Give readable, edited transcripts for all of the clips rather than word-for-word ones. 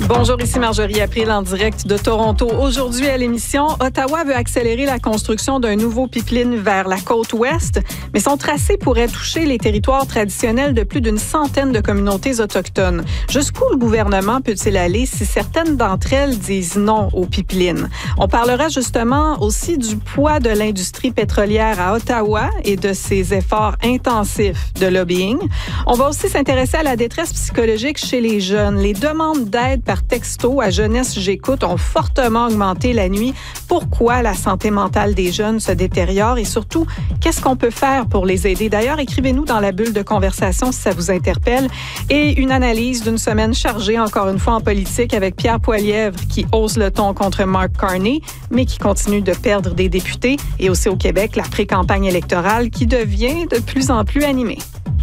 Bonjour, ici Marjorie April en direct de Toronto. Aujourd'hui à l'émission, Ottawa veut accélérer la construction d'un nouveau pipeline vers la côte ouest, mais son tracé pourrait toucher les territoires traditionnels de plus d'une centaine de communautés autochtones. Jusqu'où le gouvernement peut-il aller si certaines d'entre elles disent non au pipeline? On parlera justement aussi du poids de l'industrie pétrolière à Ottawa et de ses efforts intensifs de lobbying. On va aussi s'intéresser à la détresse psychologique chez les jeunes. Les demandes d'aide par texto à Jeunesse J'écoute ont fortement augmenté la nuit. Pourquoi la santé mentale des jeunes se détériore et surtout, qu'est-ce qu'on peut faire pour les aider? D'ailleurs, écrivez-nous dans la bulle de conversation si ça vous interpelle. Et une analyse d'une semaine chargée, encore une fois, en politique avec Pierre Poilievre qui hausse le ton contre Mark Carney, mais qui continue de perdre des députés. Et aussi au Québec, la pré-campagne électorale qui devient de plus en plus animée.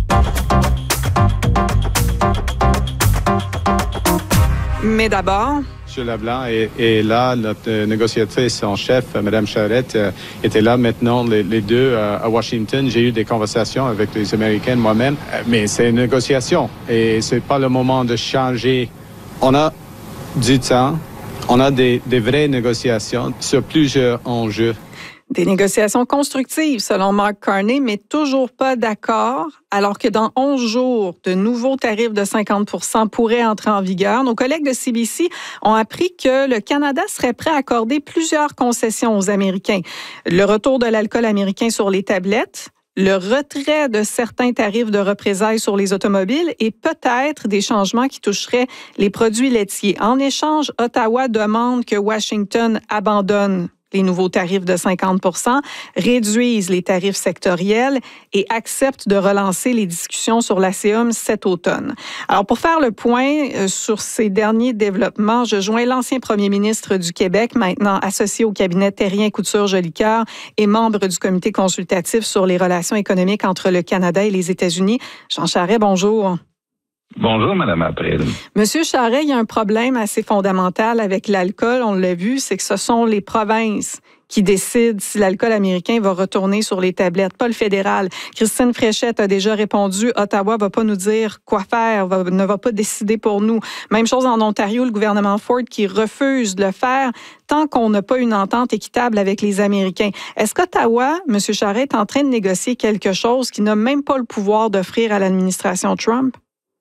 Mais d'abord... M. Leblanc est là, notre négociatrice en chef, Mme Charette, était là maintenant, les deux à Washington. J'ai eu des conversations avec les Américains moi-même, mais c'est une négociation et c'est pas le moment de changer. On a du temps, on a des vraies négociations sur plusieurs enjeux. Des négociations constructives, selon Mark Carney, mais toujours pas d'accord, alors que dans 11 jours, de nouveaux tarifs de 50 % pourraient entrer en vigueur. Nos collègues de CBC ont appris que le Canada serait prêt à accorder plusieurs concessions aux Américains. Le retour de l'alcool américain sur les tablettes, le retrait de certains tarifs de représailles sur les automobiles et peut-être des changements qui toucheraient les produits laitiers. En échange, Ottawa demande que Washington abandonne les nouveaux tarifs de 50 %, réduisent les tarifs sectoriels et acceptent de relancer les discussions sur l'ACUM cet automne. Alors, pour faire le point sur ces derniers développements, je joins l'ancien premier ministre du Québec, maintenant associé au cabinet Terrien-Couture-Jolicoeur et membre du comité consultatif sur les relations économiques entre le Canada et les États-Unis. Jean Charest, bonjour. Bonjour, Mme April. Monsieur Charest, il y a un problème assez fondamental avec l'alcool, on l'a vu, c'est que ce sont les provinces qui décident si l'alcool américain va retourner sur les tablettes, pas le fédéral. Christine Fréchette a déjà répondu, Ottawa va pas nous dire quoi faire, ne va pas décider pour nous. Même chose en Ontario, le gouvernement Ford qui refuse de le faire tant qu'on n'a pas une entente équitable avec les Américains. Est-ce qu'Ottawa, M. Charest, est en train de négocier quelque chose qui n'a même pas le pouvoir d'offrir à l'administration Trump?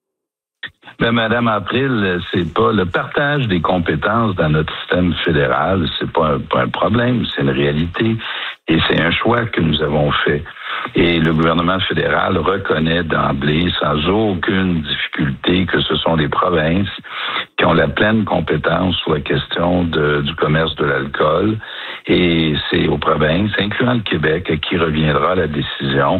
Mais Madame April, c'est pas le partage des compétences dans notre système fédéral, c'est pas un problème, c'est une réalité et c'est un choix que nous avons fait. Et le gouvernement fédéral reconnaît d'emblée, sans aucune difficulté, que ce sont les provinces qui ont la pleine compétence sur la question du commerce de l'alcool. Et c'est aux provinces, incluant le Québec, à qui reviendra la décision